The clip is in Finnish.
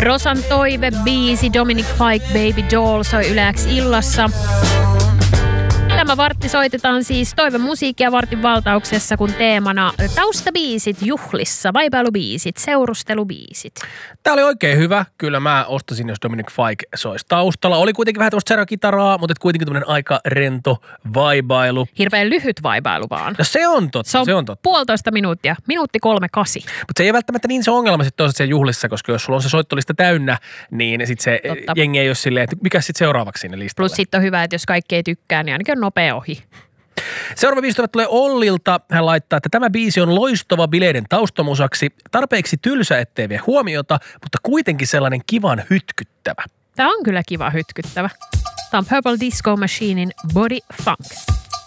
Rosan toivebiisi Dominic Fike Baby Doll soi Yle X illassa. Tämä vartti soitetaan siis toivemusiikkia vartin valtauksessa, kun teemana taustabiisit juhlissa, vaipailubiisit, seurustelubiisit. Tämä oli oikein hyvä. Kyllä mä ostasin, jos Dominic Fike soisi taustalla. Oli kuitenkin vähän tämmöistä kitaraa, mutta kuitenkin tämmöinen aika rento vaibailu. Hirveän lyhyt vaibailu vaan. No se on totta. Se on 1,5 minuuttia. 1:38. Mutta se ei välttämättä niin se ongelma sitten toisaalta siellä juhlissa, koska jos sulla on se soittolista täynnä, niin sitten se jengi ei ole silleen, että mikä sitten seuraavaksi sinne listalle. Plus sitten on hyvä, että jos kaikki ei tykkää, niin ainakin on nopea ohi. Seuraava viisi tulee Ollilta. Hän laittaa, että tämä biisi on loistava bileiden taustamusaksi. Tarpeeksi tylsä, ettei vie huomiota, mutta kuitenkin sellainen kivan hytkyttävä. Tämä on kyllä kiva hytkyttävä. Tämä on Purple Disco Machinein Body Funk.